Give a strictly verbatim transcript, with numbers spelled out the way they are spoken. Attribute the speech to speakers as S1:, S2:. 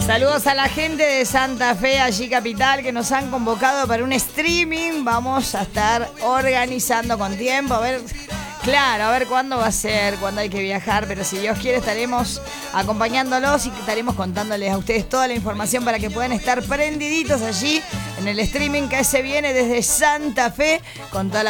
S1: Saludos a la gente de Santa Fe, allí capital, que nos han convocado para un streaming. Vamos a estar organizando con tiempo, a ver, claro, a ver cuándo va a ser, cuándo hay que viajar, pero si Dios quiere estaremos acompañándolos y estaremos contándoles a ustedes toda la información para que puedan estar prendiditos allí en el streaming que se viene desde Santa Fe con toda la